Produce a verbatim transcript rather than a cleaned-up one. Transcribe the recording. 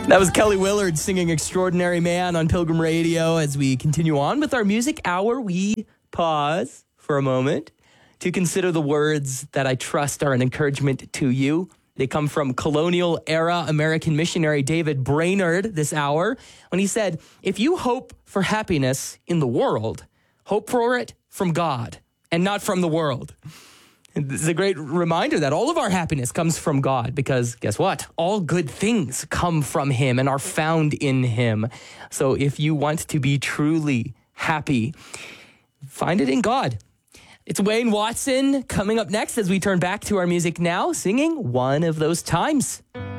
That was Kelly Willard singing Extraordinary Man on Pilgrim Radio. As we continue on with our music hour, we pause for a moment to consider the words that I trust are an encouragement to you. They come from colonial-era American missionary David Brainerd this hour when he said, if you hope for happiness in the world, hope for it from God and not from the world. This is a great reminder that all of our happiness comes from God because guess what? All good things come from him and are found in him. So if you want to be truly happy, find it in God. It's Wayne Watson coming up next as we turn back to our music now, singing One of Those Times.